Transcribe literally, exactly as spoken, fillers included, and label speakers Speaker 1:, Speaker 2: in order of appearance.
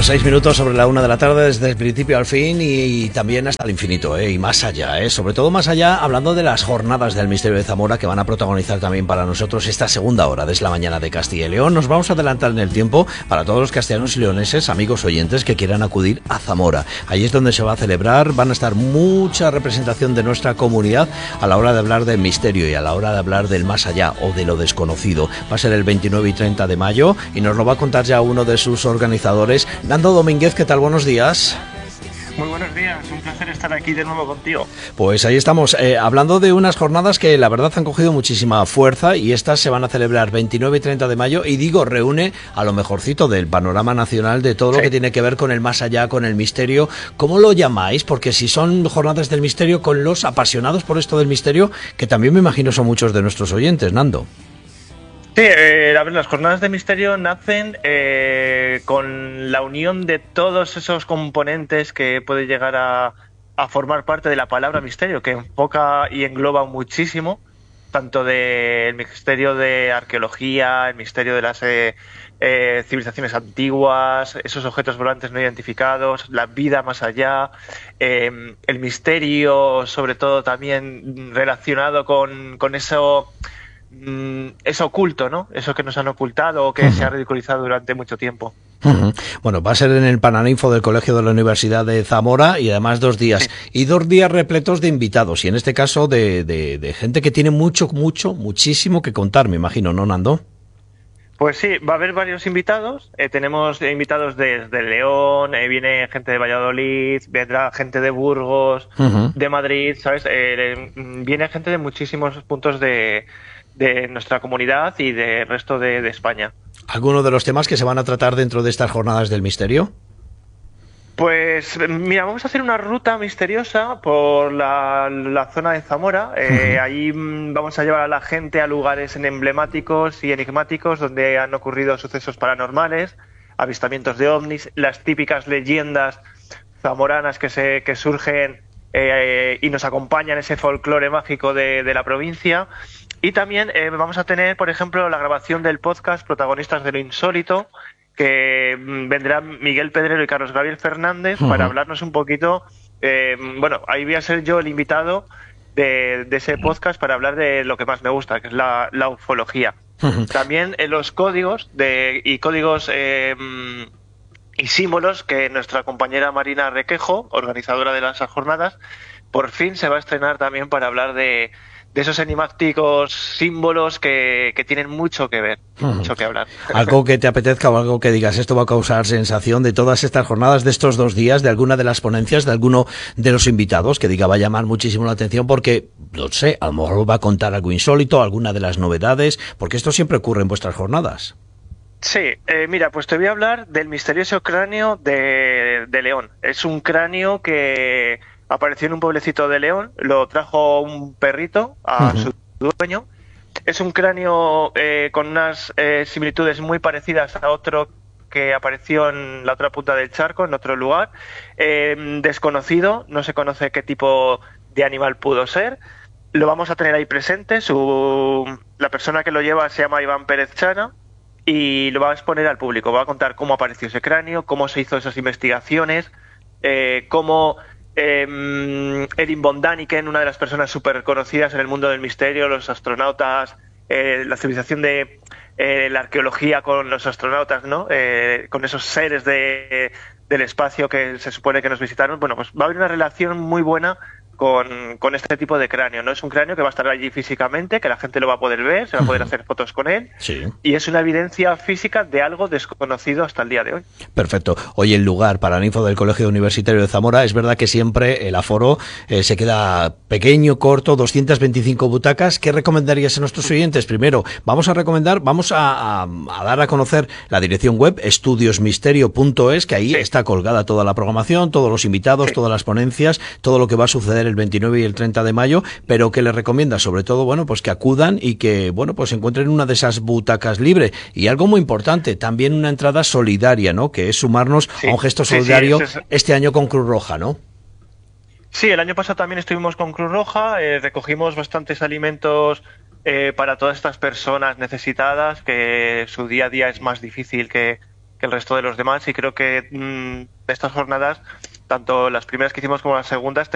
Speaker 1: seis minutos sobre la una de la tarde, desde el principio al fin y, y también hasta el infinito, ¿eh? Y más allá, ¿eh? Sobre todo más allá, hablando de las jornadas del Misterio de Zamora que van a protagonizar también para nosotros esta segunda hora desde la mañana de Castilla y León. Nos vamos a adelantar en el tiempo para todos los castellanos y leoneses, amigos oyentes que quieran acudir a Zamora. Ahí es donde se va a celebrar, van a estar mucha representación de nuestra comunidad a la hora de hablar del misterio y a la hora de hablar del más allá o de lo desconocido. Va a ser el veintinueve y treinta de mayo y nos lo va a contar ya uno de sus organizadores, Nando Domínguez. ¿Qué tal? Buenos días.
Speaker 2: Muy buenos días, un placer estar aquí de nuevo contigo.
Speaker 1: Pues ahí estamos, eh, hablando de unas jornadas que la verdad han cogido muchísima fuerza y estas se van a celebrar veintinueve y treinta de mayo y digo, reúne a lo mejorcito del panorama nacional de todo lo sí. que tiene que ver con el más allá, con el misterio. ¿Cómo lo llamáis? Porque si son jornadas del misterio con los apasionados por esto del misterio, que también me imagino son muchos de nuestros oyentes, Nando.
Speaker 2: Sí, eh, a ver, las jornadas de misterio nacen eh, con la unión de todos esos componentes que puede llegar a, a formar parte de la palabra misterio, que enfoca y engloba muchísimo, tanto del misterio de arqueología, el misterio de las eh, eh, civilizaciones antiguas, esos objetos volantes no identificados, la vida más allá, eh, el misterio, sobre todo también relacionado con, con eso... es oculto, ¿no? Eso que nos han ocultado o que uh-huh. se ha ridiculizado durante mucho tiempo.
Speaker 1: Uh-huh. Bueno, va a ser en el Paraninfo del Colegio de la Universidad de Zamora y además dos días. Sí. Y dos días repletos de invitados y en este caso de, de, de gente que tiene mucho, mucho, muchísimo que contar, me imagino, ¿no, Nando?
Speaker 2: Pues sí, va a haber varios invitados. Eh, tenemos invitados desde León, eh, viene gente de Valladolid, vendrá gente de Burgos, uh-huh. de Madrid, ¿sabes? Eh, viene gente de muchísimos puntos de... de nuestra comunidad y del resto de, de España.
Speaker 1: ¿Alguno de los temas que se van a tratar dentro de estas jornadas del misterio?
Speaker 2: Pues mira, vamos a hacer una ruta misteriosa por la, la zona de Zamora. Eh, uh-huh. Ahí vamos a llevar a la gente a lugares emblemáticos y enigmáticos donde han ocurrido sucesos paranormales, avistamientos de ovnis, las típicas leyendas zamoranas que, se, que surgen eh, y nos acompañan ese folclore mágico de, de la provincia. Y también eh, vamos a tener, por ejemplo, la grabación del podcast Protagonistas de lo Insólito, que vendrán Miguel Pedrero y Carlos Gabriel Fernández uh-huh. para hablarnos un poquito. Eh, bueno, ahí voy a ser yo el invitado de, de ese podcast para hablar de lo que más me gusta, que es la, la ufología. Uh-huh. También en los códigos de, y códigos eh, y símbolos que nuestra compañera Marina Requejo, organizadora de las jornadas, por fin se va a estrenar también para hablar de de esos enigmáticos símbolos que, que tienen mucho que ver, uh-huh. mucho que hablar.
Speaker 1: Algo que te apetezca o algo que digas, esto va a causar sensación de todas estas jornadas, de estos dos días, de alguna de las ponencias, de alguno de los invitados, que diga va a llamar muchísimo la atención porque, no sé, a lo mejor va a contar algo insólito, alguna de las novedades, porque esto siempre ocurre en vuestras jornadas.
Speaker 2: Sí, eh, mira, pues te voy a hablar del misterioso cráneo de, de León. Es un cráneo que apareció en un pueblecito de León, lo trajo un perrito a uh-huh. su dueño. Es un cráneo eh, con unas eh, similitudes muy parecidas a otro que apareció en la otra punta del charco, en otro lugar. Eh, desconocido, no se conoce qué tipo de animal pudo ser. Lo vamos a tener ahí presente. Su, la persona que lo lleva se llama Iván Pérez Chana y lo va a exponer al público. Va a contar cómo apareció ese cráneo, cómo se hizo esas investigaciones, eh, cómo... Eh, Erin von Daniken, una de las personas súper conocidas en el mundo del misterio, los astronautas, eh, la civilización de eh, la arqueología con los astronautas, ¿no? Eh, con esos seres de, del espacio que se supone que nos visitaron. Bueno, pues va a haber una relación muy buena con, con este tipo de cráneo, ¿no? Es un cráneo que va a estar allí físicamente, que la gente lo va a poder ver, se va a poder hacer fotos con él,
Speaker 1: sí.
Speaker 2: y es una evidencia física de algo desconocido hasta el día de hoy.
Speaker 1: Perfecto. Hoy el lugar para Paraninfo del Colegio Universitario de Zamora, es verdad que siempre el aforo eh, se queda pequeño, corto, doscientas veinticinco butacas. ¿Qué recomendarías a nuestros oyentes? Primero, vamos a recomendar, vamos a, a, a dar a conocer la dirección web estudios misterio punto es, que ahí sí. está colgada toda la programación, todos los invitados, sí. todas las ponencias, todo lo que va a suceder el veintinueve y el treinta de mayo, pero que les recomienda sobre todo, bueno, pues que acudan y que, bueno, pues encuentren una de esas butacas libre. Y algo muy importante, también una entrada solidaria, ¿no? Que es sumarnos sí, a un gesto solidario sí, sí, es... este año con Cruz Roja, ¿no?
Speaker 2: Sí, el año pasado también estuvimos con Cruz Roja, eh, recogimos bastantes alimentos eh, para todas estas personas necesitadas, que su día a día es más difícil que, que el resto de los demás y creo que mmm, de estas jornadas, tanto las primeras que hicimos como las segundas,